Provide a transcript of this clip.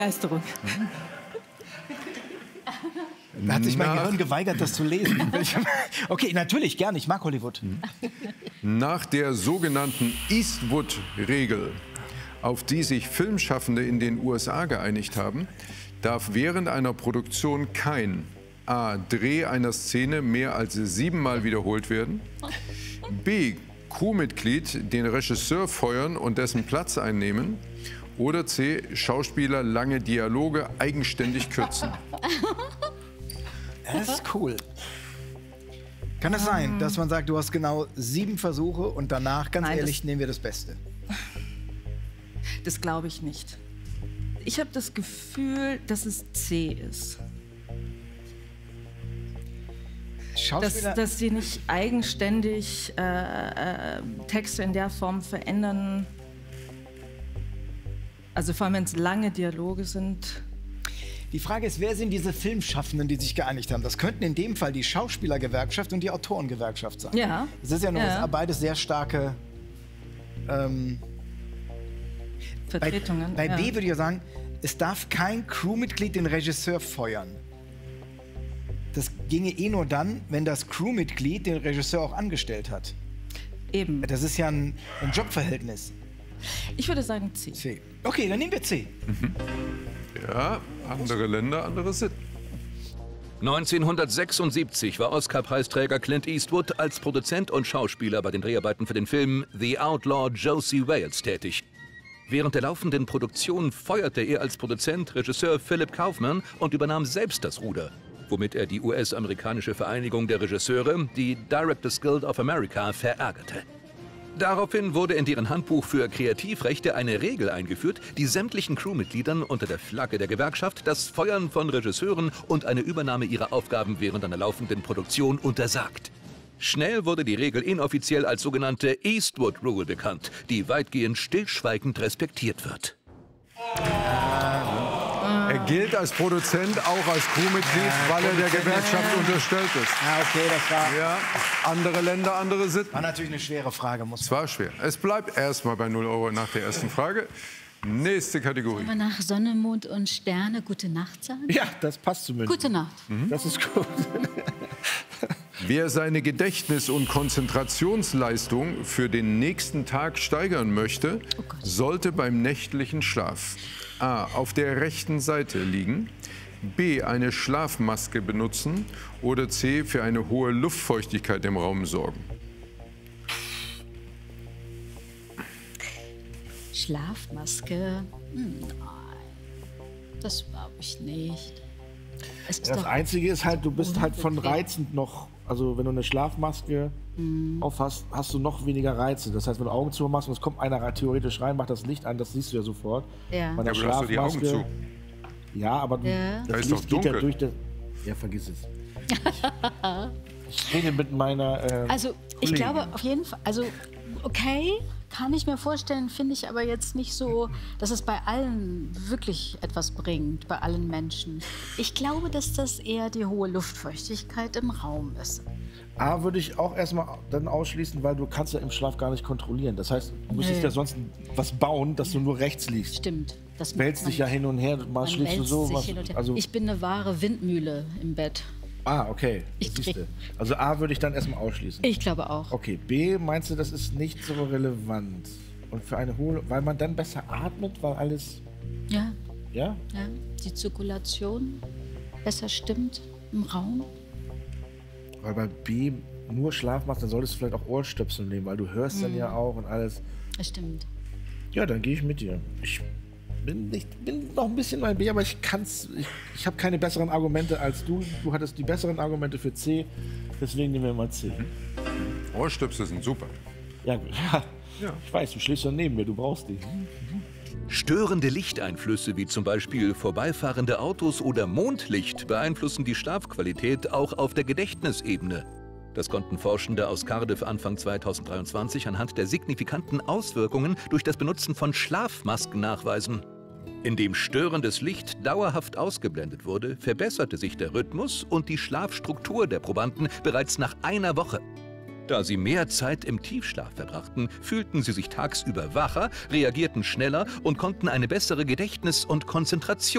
Begeisterung. Da hat sich mein Gehirn geweigert, das zu lesen. Okay, natürlich, gerne. Ich mag Hollywood. Nach der sogenannten Eastwood-Regel, auf die sich Filmschaffende in den USA geeinigt haben, darf während einer Produktion kein A. Dreh einer Szene mehr als 7-mal wiederholt werden, B. Crewmitglied den Regisseur feuern und dessen Platz einnehmen oder C. Schauspieler lange Dialoge eigenständig kürzen. Das ist cool. Kann es sein, dass man sagt, du hast genau 7 Versuche und danach, ganz ehrlich, nehmen wir das Beste? Das glaube ich nicht. Ich habe das Gefühl, dass es C ist. Dass sie nicht eigenständig Texte in der Form verändern. Also vor allem, wenn es lange Dialoge sind. Die Frage ist, wer sind diese Filmschaffenden, die sich geeinigt haben? Das könnten in dem Fall die Schauspielergewerkschaft und die Autorengewerkschaft sein. Ja. Das ist ja nur beides sehr starke Vertretungen. Bei B würde ich ja sagen, es darf kein Crewmitglied den Regisseur feuern. Das ginge eh nur dann, wenn das Crewmitglied den Regisseur auch angestellt hat. Eben. Das ist ja ein Jobverhältnis. Ich würde sagen C. C. Okay, dann nehmen wir C. Ja, andere Länder, andere Sitten. 1976 war Oscar-Preisträger Clint Eastwood als Produzent und Schauspieler bei den Dreharbeiten für den Film The Outlaw Josie Wales tätig. Während der laufenden Produktion feuerte er als Produzent Regisseur Philip Kaufman und übernahm selbst das Ruder, womit er die US-amerikanische Vereinigung der Regisseure, die Directors Guild of America, verärgerte. Daraufhin wurde in deren Handbuch für Kreativrechte eine Regel eingeführt, die sämtlichen Crewmitgliedern unter der Flagge der Gewerkschaft das Feuern von Regisseuren und eine Übernahme ihrer Aufgaben während einer laufenden Produktion untersagt. Schnell wurde die Regel inoffiziell als sogenannte Eastwood Rule bekannt, die weitgehend stillschweigend respektiert wird. Er gilt als Produzent, auch als Crewmitglied, weil er der Gewerkschaft unterstellt ist. Ja, okay, das war... Ja, andere Länder, andere Sitten. War natürlich eine schwere Frage. Es war schwer. Es bleibt erstmal bei 0 € nach der ersten Frage. Nächste Kategorie. Sollen wir nach Sonne, Mond und Sterne gute Nacht sagen? Ja, das passt zumindest. Gute Nacht. Das ist gut. Wer seine Gedächtnis- und Konzentrationsleistung für den nächsten Tag steigern möchte, sollte beim nächtlichen Schlaf A. auf der rechten Seite liegen, B. eine Schlafmaske benutzen oder C. für eine hohe Luftfeuchtigkeit im Raum sorgen. Schlafmaske? Nein, das glaube ich nicht. Das Einzige ist halt, du bist halt von reizend noch, also wenn du eine Schlafmaske aufhast, hast du noch weniger Reize. Das heißt, wenn du Augen zu machst und es kommt einer theoretisch rein, macht das Licht an, das siehst du ja sofort. Ja. Bei der Ja, aber hast du die Augen zu? Ja, aber Ja. Da das ist doch Licht geht ja dunkel. durch das... Ja, vergiss es. Ich rede mit meiner Also ich Kollegin. glaube auf jeden Fall, also okay, kann ich mir vorstellen, finde ich aber jetzt nicht so, dass es bei allen wirklich etwas bringt, bei allen Menschen. Ich glaube, dass das eher die hohe Luftfeuchtigkeit im Raum ist. A würde ich auch erstmal dann ausschließen, weil du kannst ja im Schlaf gar nicht kontrollieren. Das heißt, du müsstest ja sonst was bauen, dass du nur rechts liegst. Stimmt. Das Du wälzt dich ja hin und her, mal schläfst du so. Was, also, ich bin eine wahre Windmühle im Bett. okay. Ich Siehst du. krieg- Also A würde ich dann erstmal ausschließen. Ich glaube auch. Okay, B meinst du, das ist nicht so relevant? Und für eine hohe, weil man dann besser atmet, weil alles, Ja, ja? ja. Die Zirkulation besser stimmt im Raum. Weil bei B nur Schlaf machst, dann solltest du vielleicht auch Ohrstöpsel nehmen, weil du hörst dann ja auch und alles. Das stimmt. Ja, dann gehe ich mit dir. Ich bin noch ein bisschen bei B, aber ich habe keine besseren Argumente als du. Du hattest die besseren Argumente für C, deswegen nehmen wir mal C. Ohrstöpsel sind super. Ja, ich weiß, du schläfst ja neben mir, du brauchst die. Störende Lichteinflüsse wie zum Beispiel vorbeifahrende Autos oder Mondlicht beeinflussen die Schlafqualität auch auf der Gedächtnisebene. Das konnten Forschende aus Cardiff Anfang 2023 anhand der signifikanten Auswirkungen durch das Benutzen von Schlafmasken nachweisen. Indem störendes Licht dauerhaft ausgeblendet wurde, verbesserte sich der Rhythmus und die Schlafstruktur der Probanden bereits nach einer Woche. Da sie mehr Zeit im Tiefschlaf verbrachten, fühlten sie sich tagsüber wacher, reagierten schneller und konnten eine bessere Gedächtnis- und Konzentration